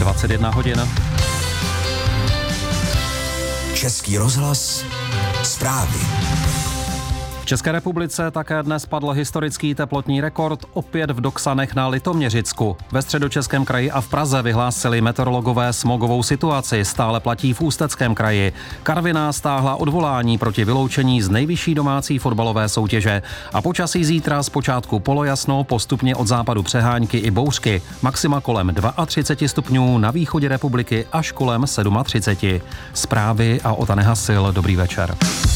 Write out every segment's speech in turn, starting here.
21 hodin. Český rozhlas, zprávy. V České republice také dnes padl historický teplotní rekord, opět v Doksanech na Litoměřicku. Ve Středočeském kraji a v Praze vyhlásili meteorologové smogovou situaci, stále platí v Ústeckém kraji. Karviná stáhla odvolání proti vyloučení z nejvyšší domácí fotbalové soutěže. A počasí zítra zpočátku polojasno, postupně od západu přehánky i bouřky. Maxima kolem 32 stupňů, na východě republiky až kolem 37. Zprávy a Ota Nehasil, dobrý večer.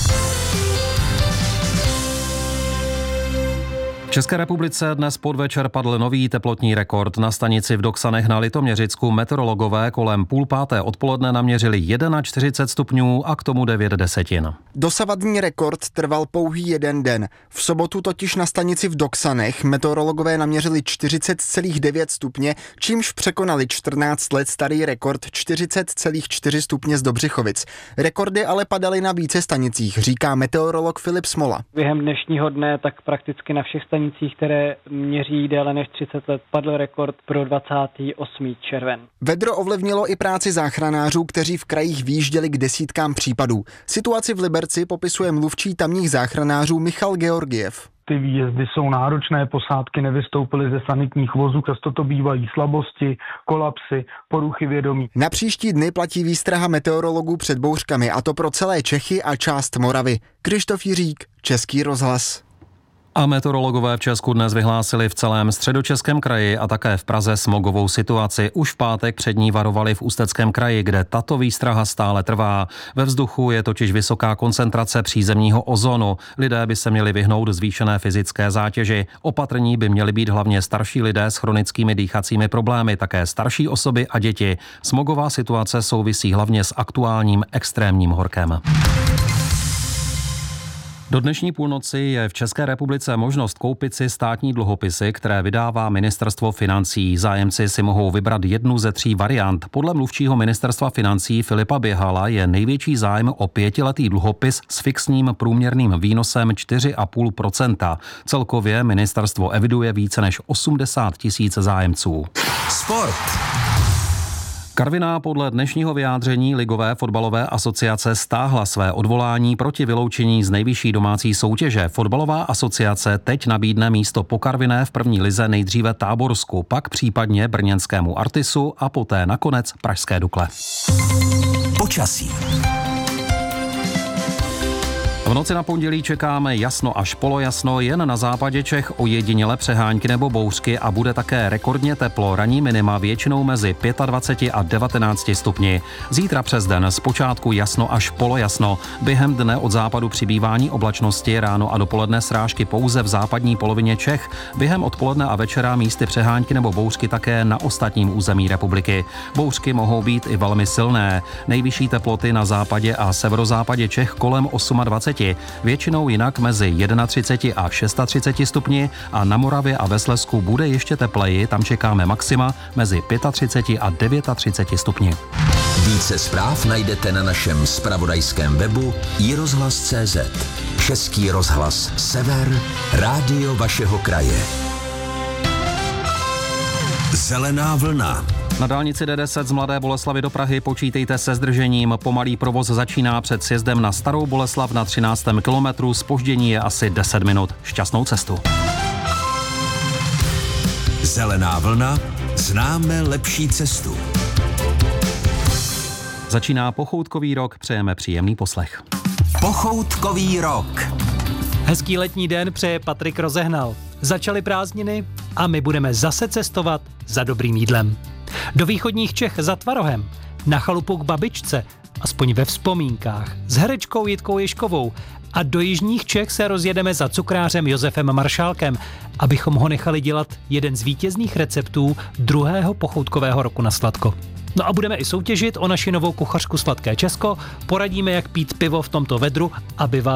V České republice dnes podvečer padl nový teplotní rekord. Na stanici v Doksanech na Litoměřicku meteorologové kolem 5:30 odpoledne naměřili 41 stupňů a k tomu 9 desetin. Dosavadní rekord trval pouhý jeden den. V sobotu totiž na stanici v Doksanech meteorologové naměřili 40,9 stupně, čímž překonali 14 let starý rekord 40,4 stupně z Dobřichovic. Rekordy ale padaly na více stanicích, říká meteorolog Filip Smola. Během dnešního dne tak prakticky na všech stanicích, které měří déle než 30 let, padl rekord pro 28. červen. Vedro ovlivnilo i práci záchranářů, kteří v krajích výjížděli k desítkám případů. Situaci v Liberci popisuje mluvčí tamních záchranářů Michal Georgiev. Ty výjezdy jsou náročné, posádky nevystoupily ze sanitních vozů, často to bývají slabosti, kolapsy, poruchy vědomí. Na příští dny platí výstraha meteorologů před bouřkami, a to pro celé Čechy a část Moravy. Krištof Jiřík, Český rozhlas. A meteorologové v Česku dnes vyhlásili v celém Středočeském kraji a také v Praze smogovou situaci. Už v pátek před ní varovali v Ústeckém kraji, kde tato výstraha stále trvá. Ve vzduchu je totiž vysoká koncentrace přízemního ozonu. Lidé by se měli vyhnout zvýšené fyzické zátěži. Opatrní by měli být hlavně starší lidé s chronickými dýchacími problémy, také starší osoby a děti. Smogová situace souvisí hlavně s aktuálním extrémním horkem. Do dnešní půlnoci je v České republice možnost koupit si státní dluhopisy, které vydává Ministerstvo financí. Zájemci si mohou vybrat jednu ze 3 variant. Podle mluvčího Ministerstva financí Filipa Běhala je největší zájem o 5letý dluhopis s fixním průměrným výnosem 4,5%. Celkově ministerstvo eviduje více než 80 000 zájemců. Sport. Karviná podle dnešního vyjádření Ligové fotbalové asociace stáhla své odvolání proti vyloučení z nejvyšší domácí soutěže. Fotbalová asociace teď nabídne místo po Karviné v první lize nejdříve Táborsku, pak případně brněnskému Artisu a poté nakonec pražské Dukle. Počasí. V noci na pondělí čekáme jasno až polojasno, jen na západě Čech ojediněle přehánky nebo bouřky a bude také rekordně teplo, ranní minima většinou mezi 25 a 19 stupni. Zítra přes den zpočátku jasno až polojasno, během dne od západu přibývání oblačnosti, ráno a dopoledne srážky pouze v západní polovině Čech, během odpoledne a večera místy přehánky nebo bouřky také na ostatním území republiky. Bouřky mohou být i velmi silné, nejvyšší teploty na západě a severozápadě Čech kolem 28, většinou jinak mezi 31 a 36 stupni a na Moravě a ve Slezsku bude ještě tepleji, tam čekáme maxima mezi 35 a 39 stupni. Více zpráv najdete na našem zpravodajském webu iRozhlas.cz. Český rozhlas Sever, rádio vašeho kraje. Zelená vlna. Na dálnici D10 z Mladé Boleslavi do Prahy počítejte se zdržením. Pomalý provoz začíná před sjezdem na Starou Boleslav na 13. kilometru. Zpoždění je asi 10 minut. Šťastnou cestu. Zelená vlna. Známe lepší cestu. Začíná pochoutkový rok. Přejeme příjemný poslech. Pochoutkový rok. Hezký letní den přeje Patrik Rozehnal. Začaly prázdniny a my budeme zase cestovat za dobrým jídlem. Do východních Čech za Tvarohem, na chalupu k babičce, aspoň ve vzpomínkách, s herečkou Jitkou Ježkovou, a do jižních Čech se rozjedeme za cukrářem Josefem Maršálkem, abychom ho nechali dělat jeden z vítězných receptů druhého pochoutkového roku na sladko. No a budeme i soutěžit o naši novou kuchařku Sladké Česko, poradíme, jak pít pivo v tomto vedru, aby vás